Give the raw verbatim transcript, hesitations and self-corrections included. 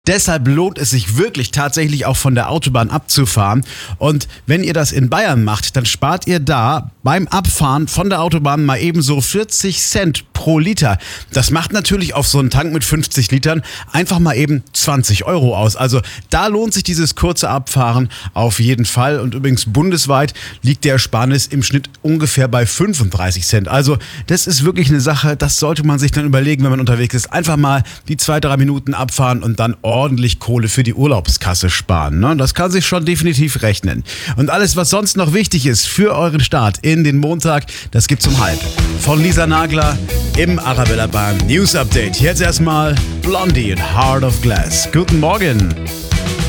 Deshalb lohnt es sich wirklich tatsächlich auch von der Autobahn abzufahren. Und wenn ihr das in Bayern macht, dann spart ihr da beim Abfahren von der Autobahn mal eben so vierzig Cent pro Liter. Das macht natürlich auf so einen Tank mit fünfzig Litern einfach mal eben zwanzig Euro aus. Also da lohnt sich dieses kurze Abfahren auf jeden Fall. Und übrigens bundesweit liegt der Ersparnis im Schnitt ungefähr bei fünfunddreißig Cent. Also das ist wirklich eine Sache, das sollte man sich dann überlegen, wenn man unterwegs ist. Einfach mal die zwei, drei Minuten abfahren und dann ordentlich Kohle für die Urlaubskasse sparen. Ne? Das kann sich schon definitiv rechnen. Und alles, was sonst noch wichtig ist für euren Start in den Montag, das gibt's um halb. Von Lisa Nagler im Arabella Bahn News Update. Jetzt erstmal Blondie in Heart of Glass. Guten Morgen.